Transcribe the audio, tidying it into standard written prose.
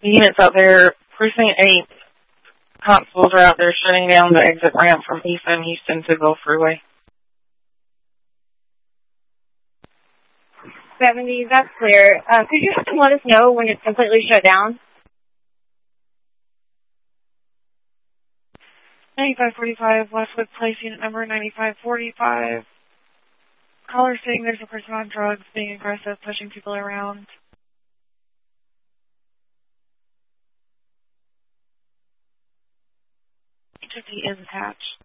units out there. Precinct 8 constables are out there shutting down the exit ramp from East and Houston to Gulf Freeway. 70, that's clear. Could you just let us know when it's completely shut down? 9545 Westwood Place, unit number 9545. Caller saying there's a person on drugs, being aggressive, pushing people around. HOD is attached.